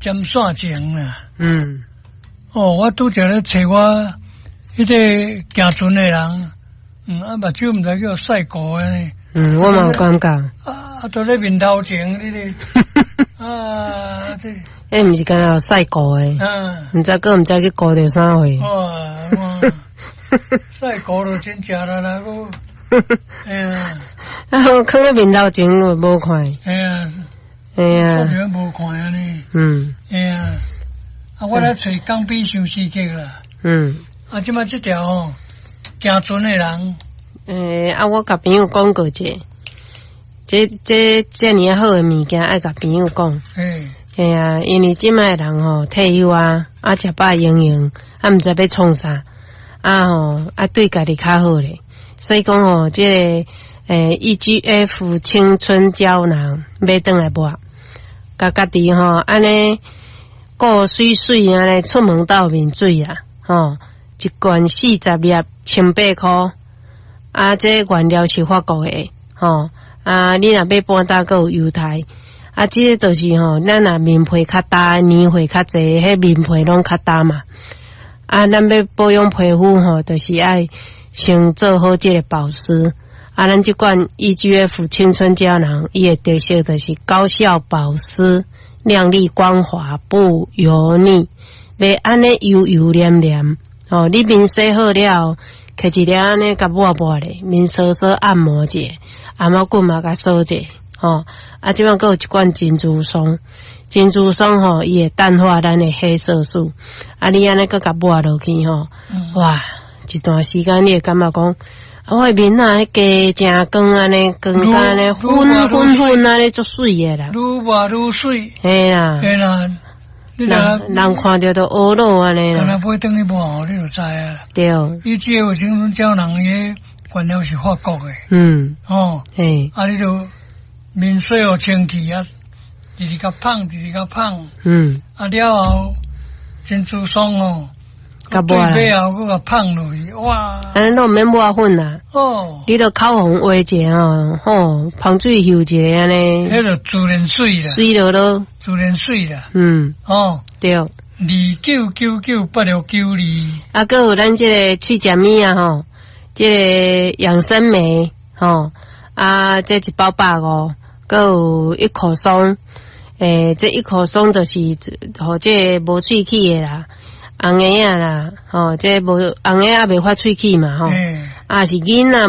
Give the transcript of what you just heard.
尖线前啦。 哦， 我拄着咧找我迄个行船的人，啊，目睭毋知叫晒过安尼。 我嘛有感觉。 都咧面头前，你咧。 迄毋是干那有晒过诶，毋知去过着啥货。 晒过就真正啦，我。 我放咧面头前我无看。 我觉无看安尼。我来找港币休息客啦。即摆这条行船的人。 我甲朋友讲过者，这尼好诶物件，爱甲朋友讲。因为即摆人吼退休食饱盈盈，毋知要创啥，对家己较好咧。所以讲这个EGF 青春胶囊买转来抹，家己安尼顾水水安尼出门倒面水一罐40粒，18块。这原料是法国的你若要搬搭还有犹太。这个就是咱若面皮较大，年岁较济，迄面皮拢较大嘛。咱要保养皮肤就是爱先做好这个保湿。咱这款 EGF 青春胶囊，伊的特色就是高效保湿、亮丽光滑、不油腻，袂安尼油油黏黏。你面洗好了，摕一粒安尼甲抹咧，面稍稍按摩者，按摩棍嘛甲扫者。即摆还有一罐珍珠霜，珍珠霜伊会淡化咱的黑色素。你安尼搁甲抹落去哇，一段时间你会感觉讲，我面加真光安尼，光安尼粉安尼足水的啦， 愈抹愈水。 嘿啦。人看着都乌落安尼啦。 敢若买等去抹你就知啊。 对。 伊这有青春胶囊伊原料是法国的。你就面水清气直直甲放。了后珍珠霜甲抹啦。 对后搁甲放落去，哇！ 安尼都毋免抹粉啦。你著口红画一下芳水油一下安尼。 迄著自然水啦。 水落。 自然水啦。 对。 29998692。 还有咱这个去食米这个养生酶这一包150，还有一口松。这一口松就是这无喙齿的啦，红牙啦，这无红牙也袂发喙齿嘛是囡仔。